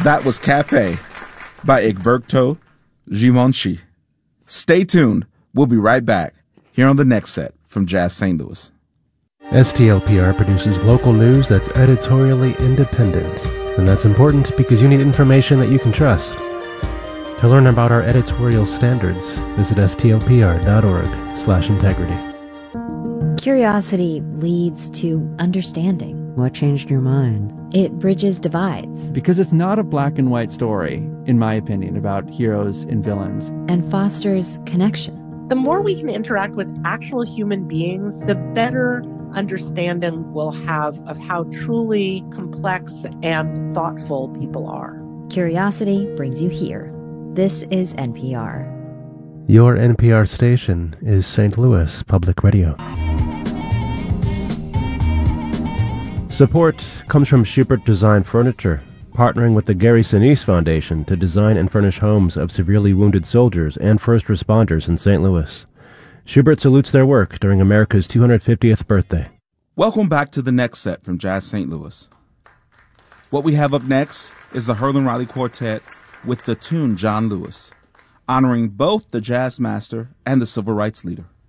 That was Cafe by Egberto Gimonchi. Stay tuned. We'll be right back here on the next set from Jazz St. Louis. STLPR produces local news that's editorially independent. And that's important because you need information that you can trust. To learn about our editorial standards, visit stlpr.org/integrity. Curiosity leads to understanding. What changed your mind? It bridges divides. Because it's not a black and white story, in my opinion, about heroes and villains. And fosters connection. The more we can interact with actual human beings, the better understanding we'll have of how truly complex and thoughtful people are. Curiosity brings you here. This is NPR. Your NPR station is St. Louis Public Radio. Support comes from Schubert Design Furniture, partnering with the Gary Sinise Foundation to design and furnish homes of severely wounded soldiers and first responders in St. Louis. Schubert salutes their work during America's 250th birthday. Welcome back to the next set from Jazz St. Louis. What we have up next is the Herlin Riley Quartet with the tune John Lewis, honoring both the jazz master and the civil rights leader.